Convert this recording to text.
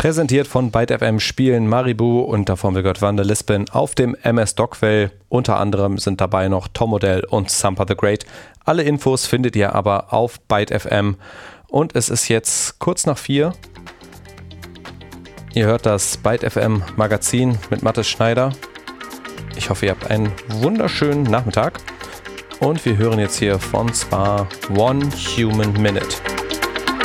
Präsentiert von Byte FM spielen Maribou und davor haben wir gehört Van der Lisbon auf dem MS Dockwell. Unter anderem sind dabei noch Tom Odell und Sampa the Great. Alle Infos findet ihr aber auf Byte FM. Und es ist jetzt kurz nach 4. Ihr hört das Byte FM Magazin mit Mathis Schneider. Ich hoffe, ihr habt einen wunderschönen Nachmittag. Und wir hören jetzt hier von Spa One Human Minute.